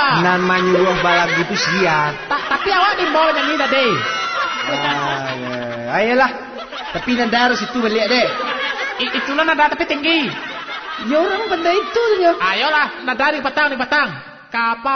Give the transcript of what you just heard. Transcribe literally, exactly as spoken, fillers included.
Nan menyuruh balak gitu siap. Ta tapi awak di bawah nyanyi dah deh. Ah, ya. Ayolah. Tapi nada harus itu balik deh. I itulah nada tapi tinggi. Ya orang pandai itu dia. Ayolah, nada di batang di batang. Kapal